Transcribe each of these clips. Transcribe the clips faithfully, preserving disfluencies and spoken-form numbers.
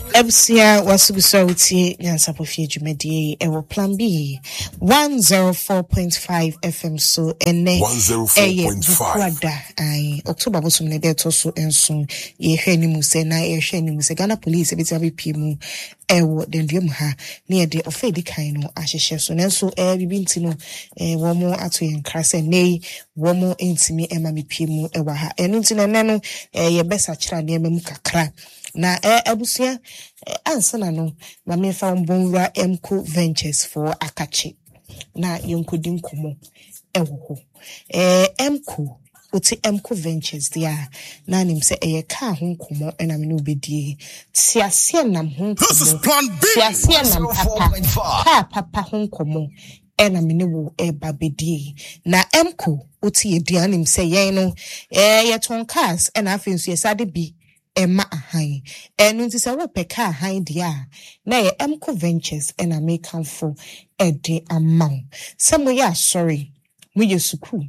Ebsia wasubisauti nyansapofie jumedi ewo plan B one oh four point five F M so ene one oh four point five ai October bosom ne de to so enso ye hwe ni mu se na ye hwe ni mu se Ghana police ebiti abepie mu ewo dendwem ha ne ye de ofedi kan no ahyehye so nenso e bibi nti no e wo mo ato ye nkrase nei wo mo entimi ema mepie mu ewa ha eno nti ne no e ye besa kira ne ema mu kakra na eh abusia ansana no ma me fa mbonwura Emco Ventures for Akachi na yonkodi nkomo ewo ho eh Emco oti Emco Ventures dia na nim se eye ka ho nkomo na me no obedie siasie nam ho nkomo siasie nam papa ka papa ho nkomo ena me ne wo e babedie na Emco oti edua nim se yen no eh ye ton cars ena afensu ye sade bi Emma ahan enu nti se wopeka ahan dia na ye Emco Ventures and American for a day amount some ya sorry we ye suku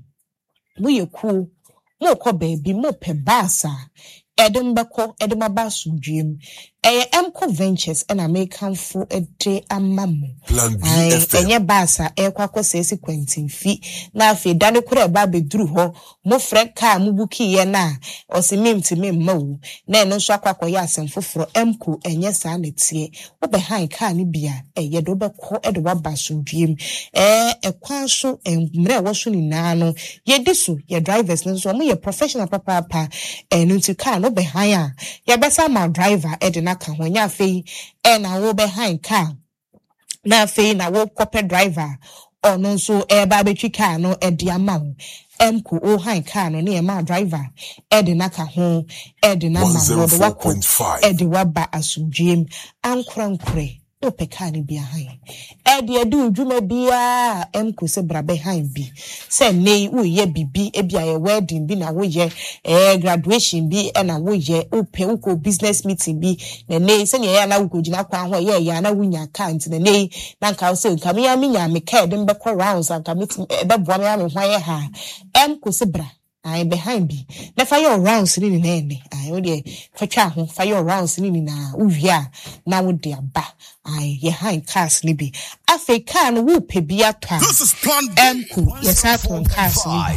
we ye cool mo ko baby mo pe basa edem beko edem abasu dream eh Emco Ventures and American for a day amount ai enye basa e kwakọ sesi Quentin fi na afi dane kura ba beduru ho mo frɛ ka mo buki ye na o se mimti mimma wo na eno so akwakọ ya asem foforo Emco enye sa na tie wo be han ka ne bia eye do beko e do babasu dream eh ekwan so emre wo so ni na no ye diso ye drivers no so mo ye professional papa papa enu ti ka no be han a ye besa ma driver e de na ka ho nya fei e na wo be han ka na fei na wo copy driver ono so e ba betwi car no e de amount Emco o han car no na e ma driver e de na ka ho e de na ma wo de wako e de waba asumdwem ankorankore o pekani bia han e de adu dwuma bia Emco se brabe han bi se nei wo ye bibi e bia ye wedding bi na wo ye eh graduation bi e na wo ye o pe wo business meeting bi na nei se ne ya na wo gina kwa ho ye ya na wunya account na nei na nka se nka me ya me nya me ka de mbe kwa rounds nka me be boa me ya me hwan ye ha Emco se bra I behind be na fire rounds ni na ene ai wo de fatwa ho fire rounds ni na uwia na wo de aba ai ye high cars ni bi Africa no wo pe bi atwa Emco yes aton cars ni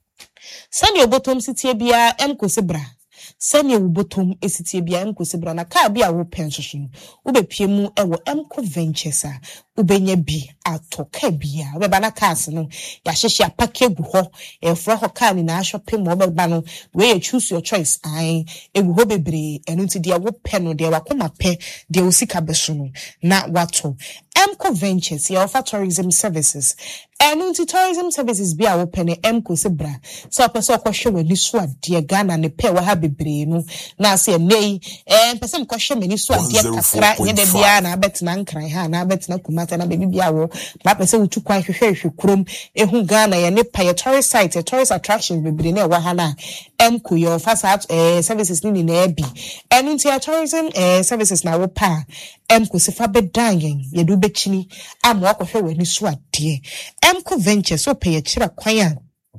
sani obotom sitie bia Emco se bra sani obotom esitie bia Emco se bra na car bia wo pen so so wo be pie mu e wo Emco Ventures a ubenya bi atoka bia we ba na cars no ya hyehye apake gu ho e fro ho car ni na shopping mo ba no we you choose your choice ai egu ho bebre enu nti dia wo pe no dia wakoma pe dia osika beso no na wato Emco Ventures ya offer tourism services enu nti tourism services bia wo pe ne Emco se bra so person kwhwe wani so ade Ghana ne pe wa ha bebre no na se nei eh person kwhwe mani so ade kakra nye de bia na betina nkran ha na betina kuma na baby bia wo ba pese wutu kwa hwehwehwe krom ehu Ghana ye ne pa ye tourist site ye tourist attraction bebre na wa ha na Emco ye offer eh services ni na bi enu nti tourism eh services na wo pa Emco se fa bedan ye do bechini am wa kwhwe wani so ade Emco Ventures so pay ye kira kwan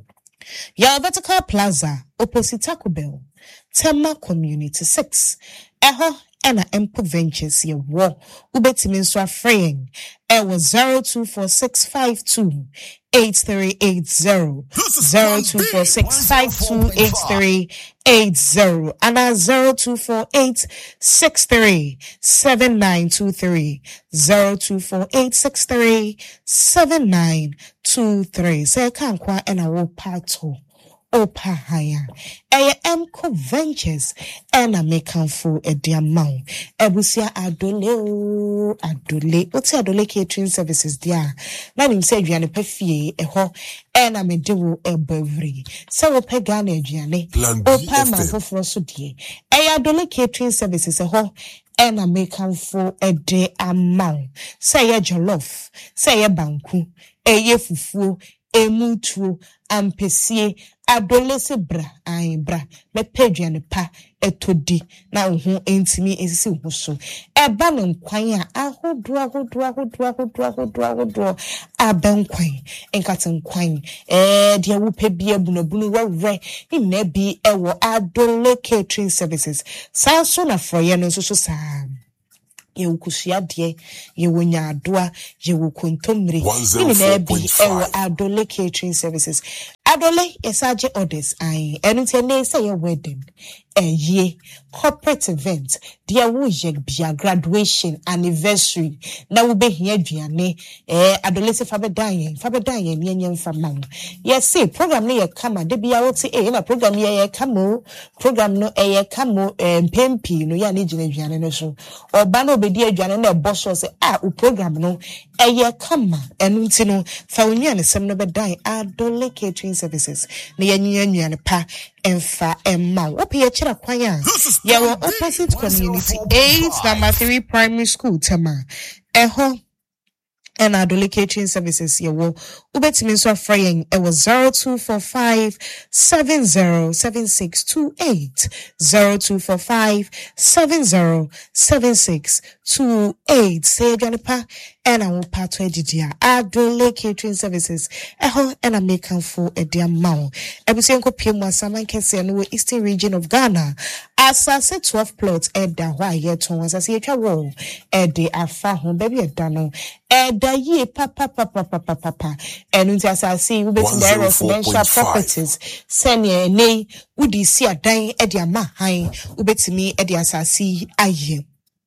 ya Vertical Plaza opposite Taco Bell Tema Community six eho ena Emco Ventures ye wo ubetimi nso afreying e was zero two four six five two eight three eight zero zero two four six five two eight three eight zero and zero two four eight six three seven nine two three zero two four eight six three seven nine two three say kan kwa ena wo pato opa haya eye Emco Ventures ena mekan fu e dia maw ebusia adole o adole oti adole catering services dia na nim se aduane pa fie e ho ena me de wo e bavri se wo pe Ghana aduane opa ma foforo so die eye adole catering services e ho ena mekan fu e de amaw se ye jollof se ye banku eye fufuo emutuo ampesie adolese bra ai bra me peduane pa etodi na ho entimi esisi ho so eba no nkwan a ahodo ahodo ahodo ahodo ahodo ahodo abankwan enkate nkwan eh de wo pe bia bunabunu wawre ni na bi ewo adole catering services sanso na froye no so so saa ye ukusiadie ye wonyadoa ye wukontomre ini na bi ewo Adole Catering Services. Adole yesaje orders ai enu te ne say your wedding a year corporate event dia wo ye bia graduation anniversary na wo be hia aduane eh Adole se fa be dan yen fa be dan yen ne nyem fa man yes say program ne ye kama de bia wo te eh na program ye ye kamo program no eh ye kamo eh pempi no ya ne gina aduane no so oba na obedi aduane na boss so say ah u program no eh ye kama enu ti no fa onua ne sem no be dan Adole Catering Services na ye nyia nyane pa emfa emma ope chira kwanya ye wo opposite community eight number three primary school Tama eho and Adole Catering Services ye wo ubetimi so afrayen e was zero two four five seven zero seven six two eight zero two four five seven zero seven six two eight say janipa and I will part to Edidia Adole Catering Services eho and I make for a dear mount ebusenko pm saman kese no eastern region of Ghana as I said twelve plots at da why yet once as ye wo e de afa ho baby edano e da ye papa papa papa papa enu nti as I see we bet the residential properties senior nei udi si adan e de ama han ubetimi e de asasi aye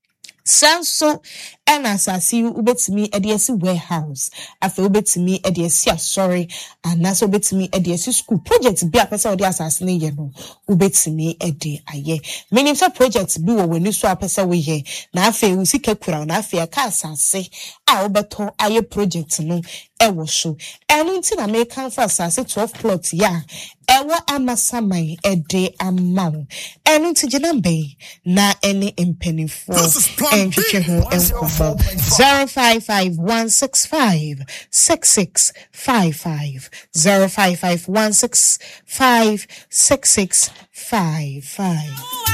Sanso and asasi ubetimi ediesi warehouse afa ubetimi ediesi asori anaso ubetimi ediesi school project bi apesa odi asasi ne ye no ubetimi edi aye menim say project bi wo wani so apesa we ye na afa usika kura na afa ka asasi a obeto aye project no ewo so enu nti na me kan fa asasi twelve plot ya ewo amasamai ede amaw enu nti jinambe na ene empenifo entwetwe ho enkomo zero five five one six five six six five five zero five five one six five six six five five